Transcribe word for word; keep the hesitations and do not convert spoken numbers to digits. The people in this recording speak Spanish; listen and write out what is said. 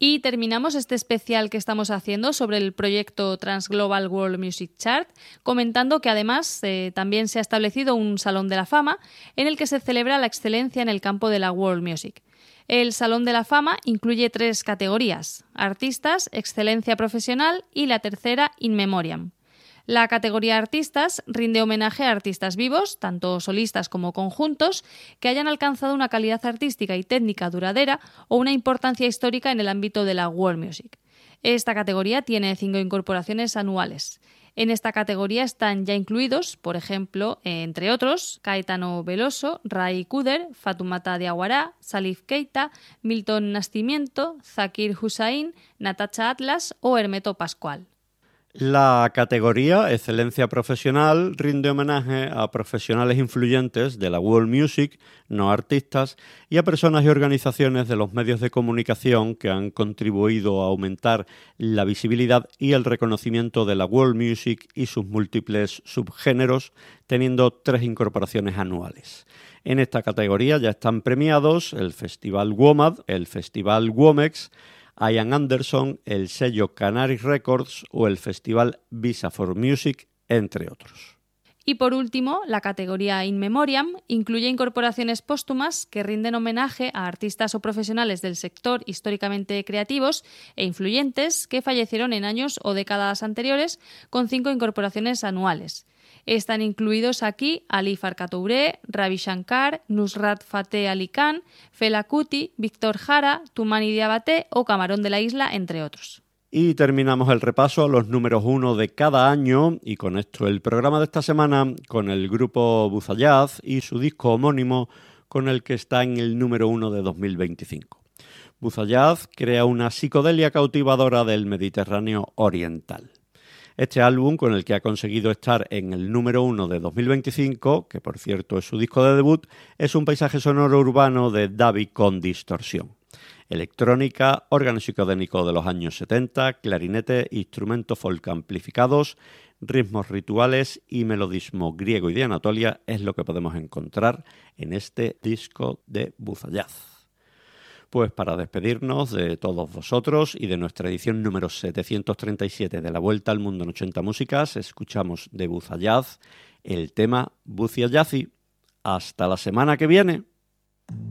Y terminamos este especial que estamos haciendo sobre el proyecto Transglobal World Music Chart comentando que además eh, también se ha establecido un Salón de la Fama en el que se celebra la excelencia en el campo de la World Music. El Salón de la Fama incluye tres categorías: artistas, excelencia profesional y la tercera, in memoriam. La categoría Artistas rinde homenaje a artistas vivos, tanto solistas como conjuntos, que hayan alcanzado una calidad artística y técnica duradera o una importancia histórica en el ámbito de la world music. Esta categoría tiene cinco incorporaciones anuales. En esta categoría están ya incluidos, por ejemplo, entre otros, Caetano Veloso, Ray Cooder, Fatoumata Diawara, Salif Keita, Milton Nascimento, Zakir Hussain, Natacha Atlas o Hermeto Pascual. La categoría Excelencia Profesional rinde homenaje a profesionales influyentes de la world music, no artistas, y a personas y organizaciones de los medios de comunicación que han contribuido a aumentar la visibilidad y el reconocimiento de la world music y sus múltiples subgéneros, teniendo tres incorporaciones anuales. En esta categoría ya están premiados el Festival WOMAD, el Festival WOMEX, Ian Anderson, el sello Canary Records o el Festival Visa for Music, entre otros. Y por último, la categoría In Memoriam incluye incorporaciones póstumas que rinden homenaje a artistas o profesionales del sector históricamente creativos e influyentes que fallecieron en años o décadas anteriores, con cinco incorporaciones anuales. Están incluidos aquí Ali Farka Touré, Ravi Shankar, Nusrat Fateh Ali Khan, Fela Kuti, Víctor Jara, Toumani Diabaté o Camarón de la Isla, entre otros. Y terminamos el repaso a los números uno de cada año y con esto el programa de esta semana con el grupo Buzayaz y su disco homónimo con el que está en el número uno de dos mil veinticinco. Buzayaz crea una psicodelia cautivadora del Mediterráneo oriental. Este álbum, con el que ha conseguido estar en el número uno de dos mil veinticinco, que por cierto es su disco de debut, es un paisaje sonoro urbano de Davi con distorsión. Electrónica, órgano psicodélico de los años setenta, clarinete, instrumentos folk amplificados, ritmos rituales y melodismo griego y de Anatolia es lo que podemos encontrar en este disco de Buzayaz. Pues para despedirnos de todos vosotros y de nuestra edición número setecientos treinta y siete de la Vuelta al Mundo en ochenta Músicas, escuchamos de Buzayaz el tema Buziayazi. Hasta la semana que viene.